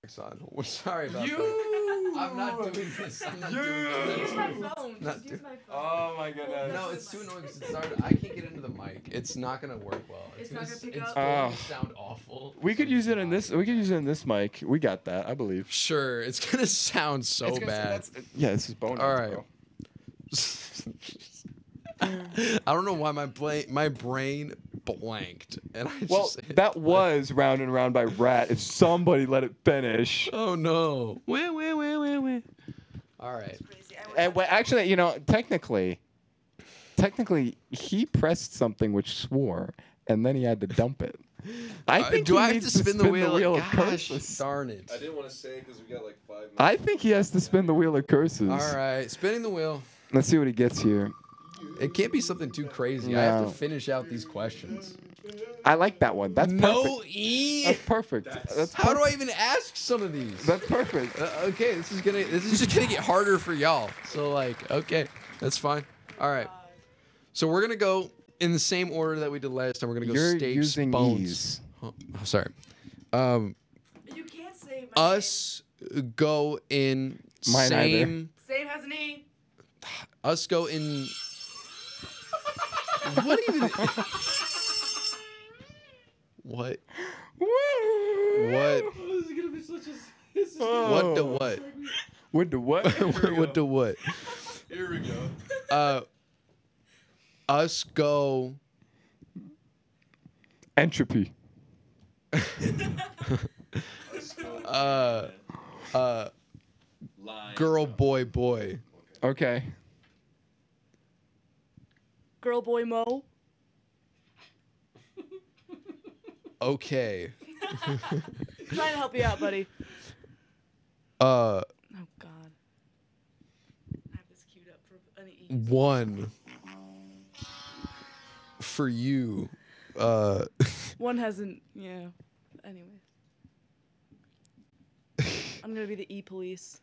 Son. Sorry about You. that. I'm not doing this. I'm not doing this. Use my phone. Not Just use my phone. Oh my goodness. No, it's too annoying because it started. I can't get into the mic. It's not gonna work well. It's not gonna pick it's up? going to Oh. sound awful. We could use it in this. We could use it in this mic. We got that, I believe. Sure, it's gonna sound so It's gonna- bad. Yeah, this is bonus. All right. Bro. I don't know why my brain blanked, and I Well, just. that was round and round by Rat. If somebody let it finish. Oh no! Wait. All right. Crazy. And well, actually, technically, he pressed something which swore, and then he had to dump it. I think do he I have needs to spin the wheel? of Gosh, curses. darn it! I didn't want to say it because we got like 5 minutes. I think he has to spin the wheel of curses. All right, spinning the wheel. Let's see what he gets here. It can't be something too crazy. I have No. to finish out these questions. I like that one. That's No perfect. E. That's perfect. That's How do I even ask some of these? That's perfect. Okay, this is just gonna get harder for y'all. So like, okay, that's fine. All right. So we're gonna go in the same order that we did last time. We're gonna go You're Stapes, using Bones. ease. Oh, sorry. You can't say my Us go in Mine same. name. Same has an E. Us go in. What even? What? What? This is gonna be such a. What the what? What the what? What the what? Here we go. Us go. Entropy. Girl, boy, boy. Okay. Girl, boy, Mo. Okay. Trying to help you out, buddy. Uh, Oh God. I have this queued up for an E. one. For you. One hasn't. Yeah. Anyway. I'm gonna be the E police.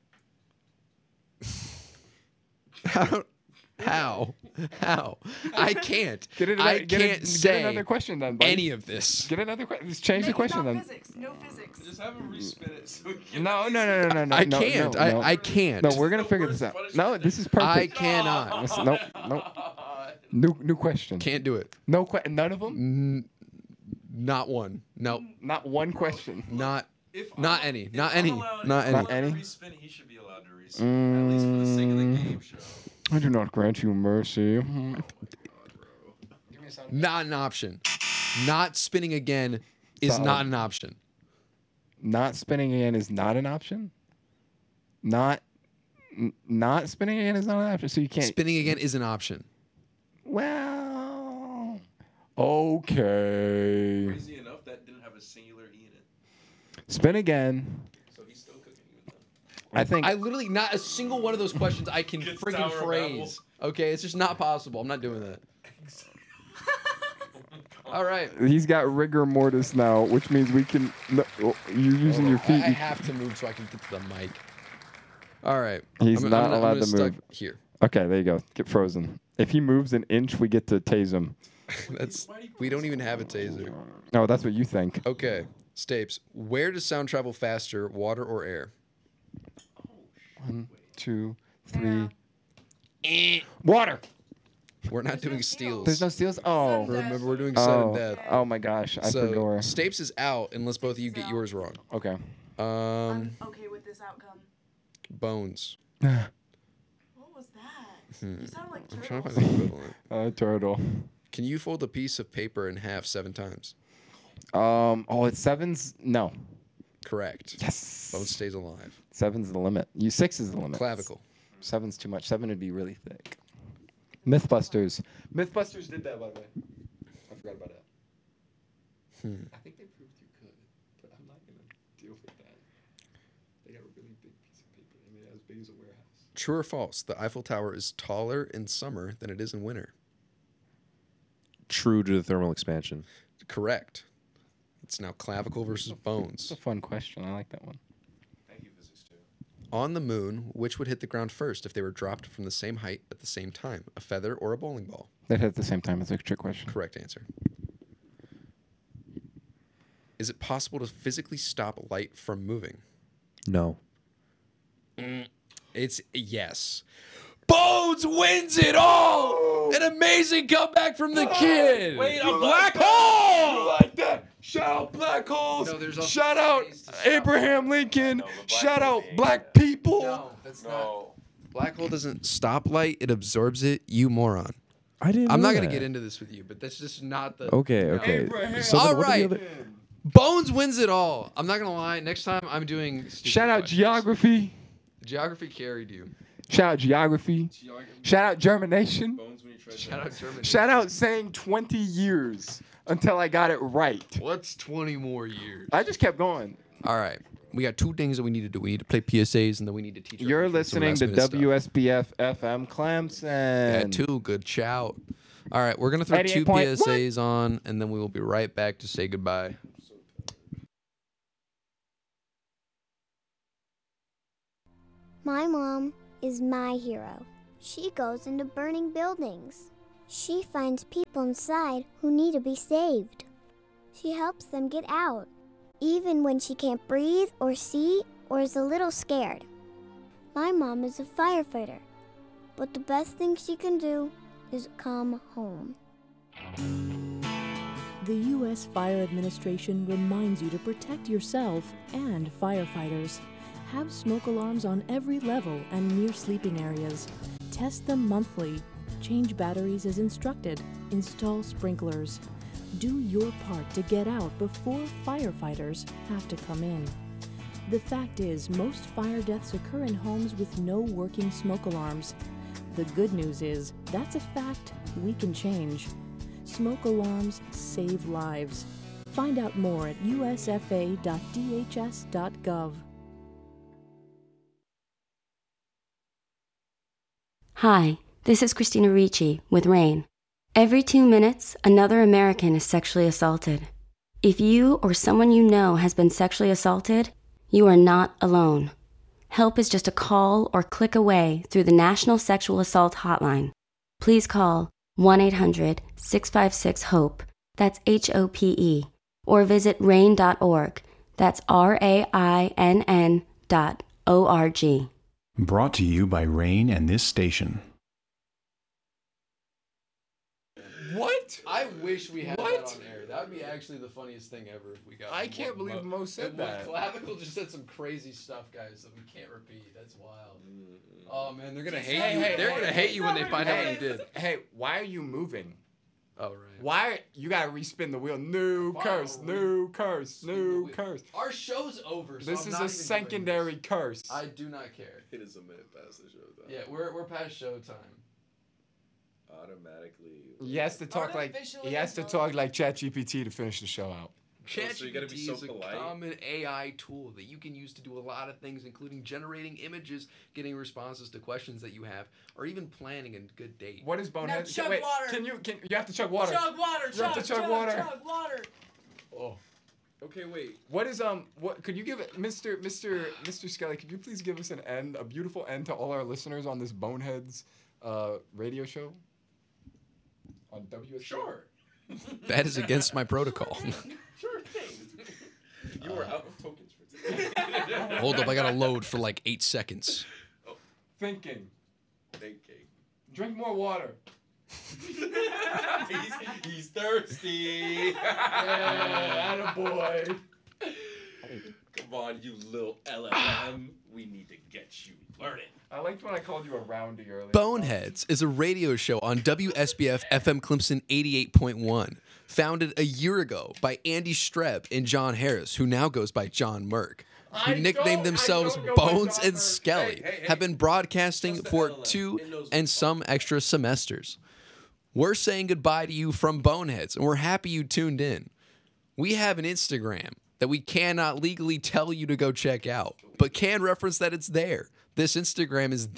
How? How? I can't. I can't get say another question then, buddy. any of this. Get another question. Just change the question then. Physics. No physics. Just have him respin it so we can. No. I can't. No, I can't. No, we're gonna figure this out. No, this is perfect. I cannot. Listen, no. New question. Can't do it. No none of them. Not one. No. Not one question. Not. If Not I'm- any. if Not I'm any. allowed- Not if any. I'm allowed Any? to respin, he should be allowed to respin. At least for the sake of the game show. I do not grant you mercy. Not an option. Not spinning again is Solid. not an option. Not spinning again is not an option. Not spinning again is not an option. So you can't. Spinning again is an option. Well, okay. Crazy enough, that didn't have a singular E in it. Spin again. So he's still cooking with them. I think. I literally not a single one of those questions I can Gets freaking sour phrase. Okay, it's just not possible. I'm not doing that. All right. He's got rigor mortis now, which means we can. No, you're using your I feet. you- have to move so I can get to the mic. All right. He's not I'm allowed gonna to stuck move. here. Okay, there you go. Get frozen. If he moves an inch, we get to tase him. We don't even have a taser. Oh, that's what you think. Okay, Stapes. Where does sound travel faster, water or air? 1, 2, 3. Water. We're not There's no doing steals. steals. There's no steals. Oh. Remember, we're doing sudden Oh. death. Oh my gosh, I So forgot. Stapes is out unless both of you get yours wrong. Okay. I'm okay with this outcome. Bones. What was that? You sound like I'm trying to turtles. find the equivalent. Turtle. Can you fold a piece of paper in half 7 times? Oh, it's sevens. No. Correct. Yes. Bone stays alive. Seven's the limit. 6 is the limit. Clavicle. Seven's too much. 7 would be really thick. Mythbusters. Mythbusters did that, by the way. I forgot about that. I think they proved you could, but I'm not gonna deal with that. They got a really big piece of paper. I mean, as big as a warehouse. True or false? The Eiffel Tower is taller in summer than it is in winter. True to the thermal expansion. Correct. It's now clavicle versus It's bones. a fun question. I like that one. Thank you, physics too. On the moon, which would hit the ground first if they were dropped from the same height at the same time? A feather or a bowling ball? That hit at the same time. It's a trick question. Correct answer. Is it possible to physically stop light from moving? No. It's yes. Bones wins it all. An amazing comeback from the kid. Wait, a black hole! You like that? Shout out black holes. No, there's also Shout out ways to stop Abraham Lincoln. No, but black Shout hole out ain't black that. people. No, that's not. No. Black hole doesn't stop light; it absorbs it. You moron. I didn't. I'm know not gonna that. get into this with you, but that's just not the. Okay, okay. Abraham. So then All what are the right. other- Bones wins it all. I'm not gonna lie. Next time I'm doing. stupid Shout out questions. geography. Geography carried you. Shout out geography. Shout out germination. Bones when you try Shout out Germany. Shout out saying 20 years until I got it right. What's 20 more years? I just kept going. All right. We got 2 things that we need to do. We need to play PSAs and then we need to teach. our You're patrons some listening to last-minute stuff. WSBF FM Clemson. Yeah, 2. Good shout. All right. We're going to throw 2 88.1. PSAs on and then we will be right back to say goodbye. My mom is my hero. She goes into burning buildings. She finds people inside who need to be saved. She helps them get out, even when she can't breathe or see or is a little scared. My mom is a firefighter, but the best thing she can do is come home. The U.S. Fire Administration reminds you to protect yourself and firefighters. Have smoke alarms on every level and near sleeping areas. Test them monthly. Change batteries as instructed. Install sprinklers. Do your part to get out before firefighters have to come in. The fact is, most fire deaths occur in homes with no working smoke alarms. The good news is, that's a fact we can change. Smoke alarms save lives. Find out more at usfa.dhs.gov. Hi, this is Christina Ricci with RAIN. Every 2 minutes, another American is sexually assaulted. If you or someone you know has been sexually assaulted, you are not alone. Help is just a call or click away through the National Sexual Assault Hotline. Please call 1-800-656-HOPE, that's HOPE, or visit rain.org, that's RAINN.org. Brought to you by Rain and this station. What? I wish we had What? that on air. That would be actually the funniest thing ever if we got. I can't believe Mo said that. Clavicle just said some crazy stuff, guys, that we can't repeat. That's wild. Oh man, they're gonna hate Hey, you. hey, They're hey, gonna hate you when they find out what you Hey, did. hey, why are you moving? Oh right. Why you gotta respin the wheel? New Why curse, are we new curse, spin the new wheel? curse. Our show's over. So This I'm is not a even doing secondary this. curse. I do not care. It is a minute past the show time. Yeah, we're past show time. Automatically. He has to talk like Artificially he has to talk like ChatGPT to finish the show out. So you gotta be so ChatGPT is a polite. common AI tool that you can use to do a lot of things, including generating images, getting responses to questions that you have, or even planning a good date. What is bonehead? chug Wait, water. can you have to chug water? Chug water, You have to chug water. chug water. Oh. Okay, wait. What is what could you give it, Mr. Skelly, could you please give us an end, a beautiful end to all our listeners on this Boneheads radio show? On WSB? Sure. That is against my protocol. Sure thing. You were out of tokens for today. Hold up, I gotta load for like 8 seconds. Thinking. Thinking. Drink more water. He's thirsty. Yeah, attaboy. Come on, you little LLM. We need to get you learning. I liked when I called you a roundy earlier. Boneheads is a radio show on WSBF FM Clemson 88.1, founded a year ago by Andy Streb and John Harris, who now goes by John Merck, who nicknamed themselves I don't go by Bones John and Merck. Skelly, Hey, have been broadcasting Just the for LLM. 2 It knows and what's some extra semesters. We're saying goodbye to you from Boneheads, and we're happy you tuned in. We have an Instagram that we cannot legally tell you to go check out, but can reference that it's there. This Instagram is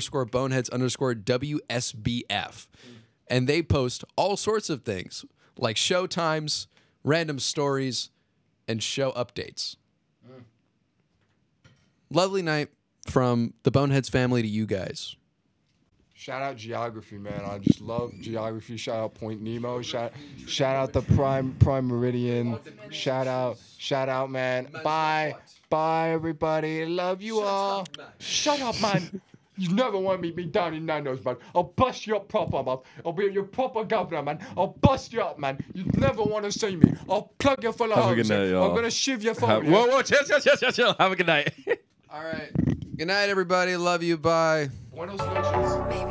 _boneheads_WSBF. And they post all sorts of things like show times, random stories, and show updates. Lovely night from the Boneheads family to you guys. Shout out geography, man. I just love geography. Shout out Point Nemo. Shout out the Prime Meridian. Shout out, man. Bye, everybody. Love you all. Shut up, man. You never want to meet me down in Nando's, man. I'll bust you up proper, man. I'll be your proper governor, man. I'll bust you up, man. You never want to see me. I'll plug you full of Have a holes. good night, y'all. I'm gonna shiv your phone. Whoa, chill. Have a good night. All right. Good night, everybody. Love you. Bye. Buenos noches.